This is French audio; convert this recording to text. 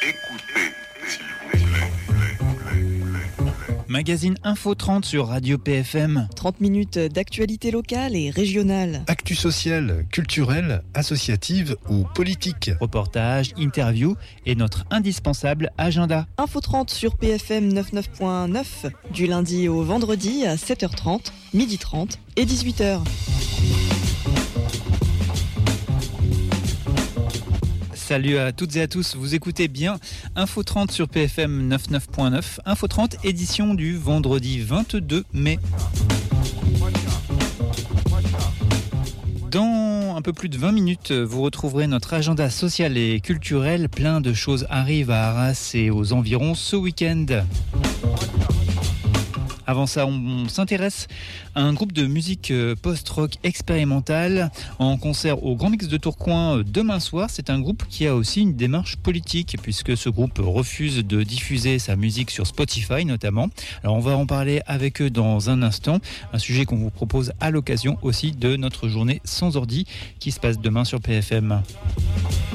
Écoutez, s'il vous plaît. Magazine Info 30 sur Radio PFM. 30 minutes d'actualité locale et régionale. Actu sociale, culturelle, associative ou politique. Reportages, interviews et notre indispensable agenda. Info 30 sur PFM 99.9 du lundi au vendredi à 7h30, 12h30 et 18h. Salut à toutes et à tous, vous écoutez bien Info 30 sur PFM 99.9, Info 30 édition du vendredi 22 mai. Dans un peu plus de 20 minutes, vous retrouverez notre agenda social et culturel. Plein de choses arrivent à Arras et aux environs ce week-end. Avant ça, on s'intéresse à un groupe de musique post-rock expérimentale en concert au Grand Mix de Tourcoing demain soir. C'est un groupe qui a aussi une démarche politique puisque ce groupe refuse de diffuser sa musique sur Spotify notamment. Alors on va en parler avec eux dans un instant. Un sujet qu'on vous propose à l'occasion aussi de notre journée sans ordi qui se passe demain sur PFM.